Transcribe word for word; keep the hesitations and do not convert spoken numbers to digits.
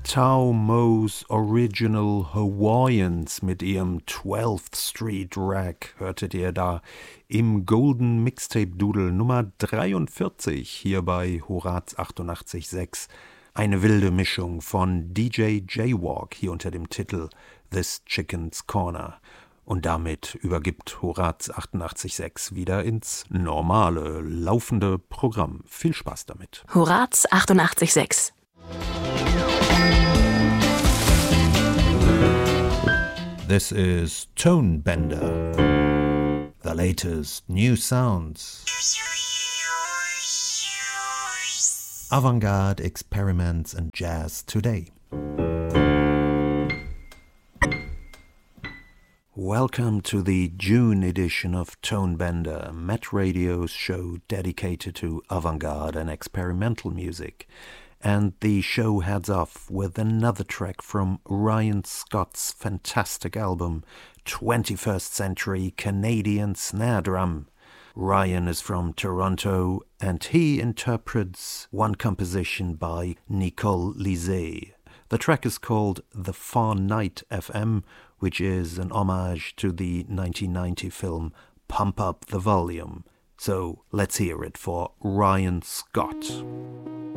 Tao Mo's Original Hawaiians mit ihrem twelfth Street Rack hörtet ihr da im Golden Mixtape Doodle Nummer dreiundvierzig hier bei Horaz achtundachtzig Komma sechs. Eine wilde Mischung von D J Jaywalk hier unter dem Titel This Chicken's Corner. Und damit übergibt Horaz achtundachtzig Komma sechs wieder ins normale, laufende Programm. Viel Spaß damit. Horaz achtundachtzig Komma sechs. This is Tone Bender, the latest new sounds. Avant-garde experiments and jazz today. Welcome to the June edition of Tone Bender, Met Radio's show dedicated to avant-garde and experimental music. And the show heads off with another track from Ryan Scott's fantastic album, twenty-first Century Canadian Snare Drum. Ryan is from Toronto, and he interprets one composition by Nicole Lizet. The track is called The Far Night F M, which is an homage to the nineteen ninety film Pump Up the Volume. So let's hear it for Ryan Scott.